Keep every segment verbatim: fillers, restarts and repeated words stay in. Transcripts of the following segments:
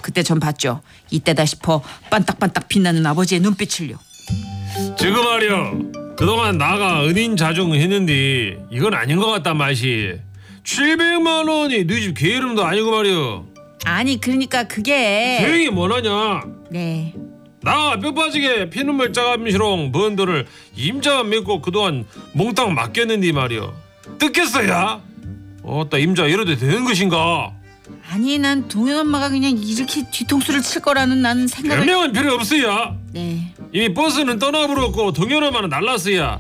그때 전 봤죠. 이때다 싶어 반딱반딱 빛나는 아버지의 눈빛을요. 지금 말이야. 그동안 나가 은인 자중했는데 이건 아닌 것 같단 맛이. 칠백만 원이 네 집 게으름도 아니고 말이야. 아니 그러니까 그게 계획이 뭐냐냐. 네. 나 뼈 빠지게 피눈물 짜감시롱 번 돈을 임자만 믿고 그동안 몽땅 맡겼는데 말이야. 뜯겠어야? 어따 임자 이러도 되는 것인가? 아니 난 동현 엄마가 그냥 이렇게 뒤통수를 칠 거라는 나는 생각을. 변명은 필요 없어야. 네. 이미 버스는 떠나버렸고 동현엄마는 날랐어야.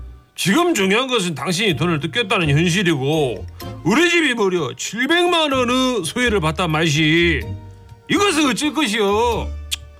지금 중요한 것은 당신이 돈을 뜯겼다는 현실이고 우리 집이 뭐려 칠백만 원의 소외를 받단 말이지. 이것은 어쩔 것이요?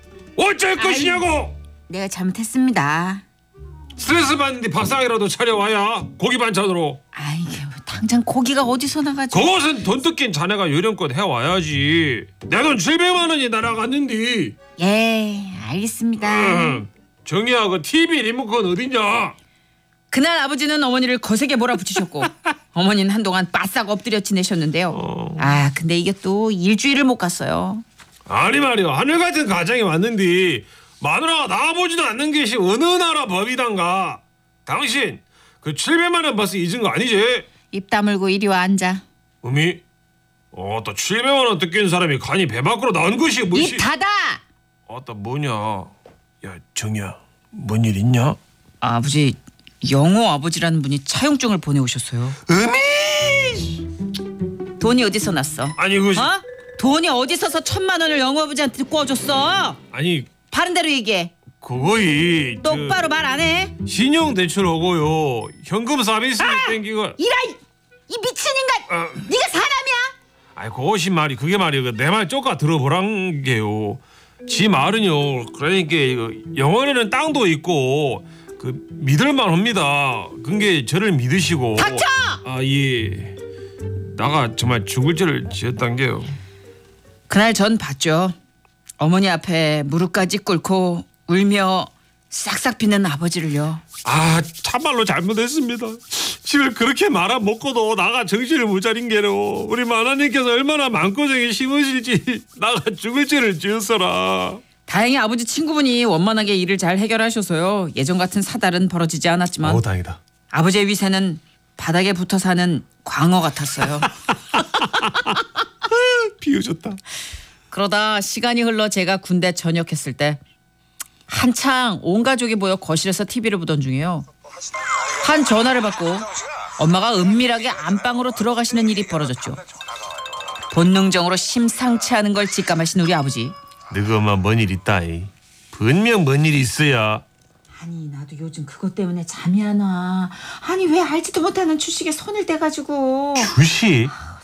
어쩔 아이, 것이냐고. 내가 잘못했습니다. 스트레스 받는데 밥상이라도 차려와야 고기 반찬으로. 아이 뭐 당장 고기가 어디서 나가지고. 그것은 돈 뜯긴 자네가 요령껏 해와야지. 내 돈 칠백만 원이 날아갔는데. 예 알겠습니다. 음, 정희야 그 티비 리모컨 어딨냐? 그날 아버지는 어머니를 거세게 몰아붙이셨고 어머니는 한동안 바싹 엎드려 지내셨는데요. 어. 아 근데 이게 또 일주일을 못 갔어요. 아니 말이야 하늘 같은 가정이 왔는데 마누라가 나와보지도 않는 것이 어느 나라 법이단가. 당신 그 칠백만 원 벌써 잊은 거 아니지? 입 다물고 이리 와 앉아. 어미? 어따 칠백만 원 뜯긴 사람이 간이 배 밖으로 나온 것이 무엇이? 입 닫아! 어따 뭐냐? 야 정이야 뭔 일 있냐? 아버지 영호 아버지라는 분이 차용증을 보내오셨어요. 어미! 돈이 어디서 났어? 아니 그것이 어? 돈이 어디서서 천만 원을 영호 아버지한테 꿔줬어? 아니 바른 대로 얘기해. 그거이 똑바로 말 안 해? 신용 대출하고요 현금 서비스를 아! 땡기고. 이라 이, 이 미친 인간! 어. 네가 사람이야? 아이 그것이 말이 그게 말이야 내 말 쪼까 들어보란 게요. 지 말은요 그러니까 이거 영원에는 땅도 있고 그 믿을만 합니다. 그게 저를 믿으시고. 닥쳐! 아 예. 나가 정말 죽을 죄를 지었단 게요. 그날 전 봤죠. 어머니 앞에 무릎까지 꿇고 울며 싹싹 비는 아버지를요. 아 참말로 잘못했습니다. 집을 그렇게 말아 먹고도 나가 정신을 못 차린 게로 우리 마나님께서 얼마나 마음고생이 심으실지 나가 죽을 죄를 지었어라. 다행히 아버지 친구분이 원만하게 일을 잘 해결하셔서요. 예전 같은 사달은 벌어지지 않았지만 어 다행이다. 아버지의 위세는 바닥에 붙어 사는 광어 같았어요. 비웃었다. 그러다 시간이 흘러 제가 군대 전역했을 때 한창 온 가족이 모여 거실에서 티비를 보던 중이에요. 한 전화를 받고 엄마가 은밀하게 안방으로 들어가시는 일이 벌어졌죠. 본능적으로 심상치 않은 걸 직감하신 우리 아버지. 너가 엄마 뭔 일 있다. 이. 분명 뭔 일이 있어야. 아니 나도 요즘 그것 때문에 잠이 안 와. 아니 왜 알지도 못하는 주식에 손을 떼가지고. 주식?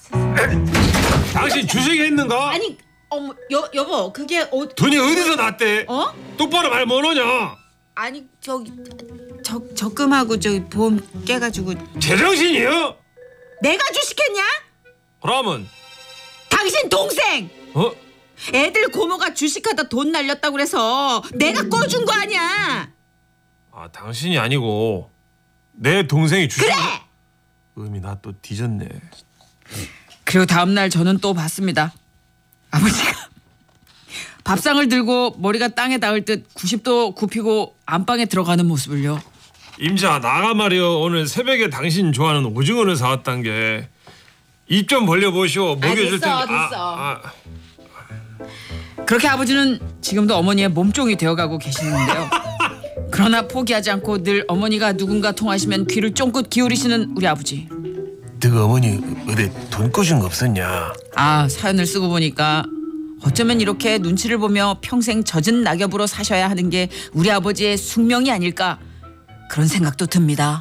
당신 주식 했는가? 아니 어머 여 여보 그게 어 돈이 어디서 났대? 어? 똑바로 말 못하냐? 아니 저기 적 적금하고 저기 보험 깨가지고. 제정신이요? 내가 주식했냐? 그러면 당신 동생. 어? 애들 고모가 주식하다 돈 날렸다고 그래서 내가 꿔준 거 아니야. 아 당신이 아니고 내 동생이 주식. 그래. 음이 나 또 뒤졌네. 그리고 다음날 저는 또 봤습니다. 아버지가 밥상을 들고 머리가 땅에 닿을 듯 구십 도 굽히고 안방에 들어가는 모습을요. 임자 나가 말이여 오늘 새벽에 당신 좋아하는 오징어를 사왔단 게. 입 좀 벌려보시오. 먹여줄 텐데. 됐어, 됐어. 아, 아. 그렇게 아버지는 지금도 어머니의 몸종이 되어가고 계시는데요. 그러나 포기하지 않고 늘 어머니가 누군가 통하시면 귀를 쫑긋 기울이시는 우리 아버지. 너가 어머니 어디 돈 꿔준 거 없었냐? 아 사연을 쓰고 보니까 어쩌면 이렇게 눈치를 보며 평생 젖은 낙엽으로 사셔야 하는 게 우리 아버지의 숙명이 아닐까 그런 생각도 듭니다.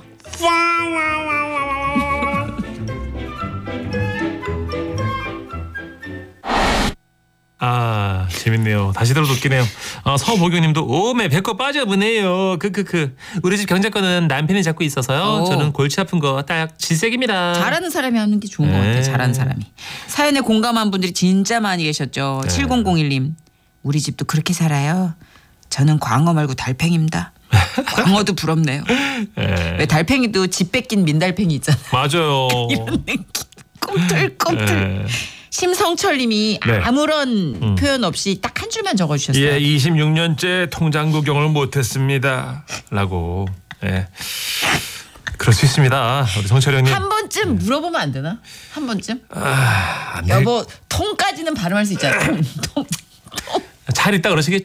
아 재밌네요. 다시 들어도 웃기네요. 어, 서보경님도 오메 배꼽 빠져보네요. 크크크. 우리 집 경제권은 남편이 잡고 있어서요. 오. 저는 골치 아픈 거 딱 질색입니다. 잘하는 사람이 하는 게 좋은 것 네. 같아요. 잘하는 사람이. 사연에 공감한 분들이 진짜 많이 계셨죠. 네. 칠공공일 님. 우리 집도 그렇게 살아요. 저는 광어 말고 달팽입니다. 광어도 부럽네요. 네. 왜 달팽이도 집 뺏긴 민달팽이 있잖아요. 맞아요. 이런 느낌. 꿈틀꿈틀. 네. 심성철님이 네. 아무런 표현 없이 딱 한 줄만 적어주셨어요. 예, 이십육 년째 통장 구경을 못했습니다. 라고. 예. 그럴 수 있습니다. 우리 성철 형님. 한 번쯤 물어보면 안 되나? 한 번쯤? 아, 안 돼. 여보 통까지는 발음할 수 있잖아. 통, 통. 잘 있다 그러시겠죠.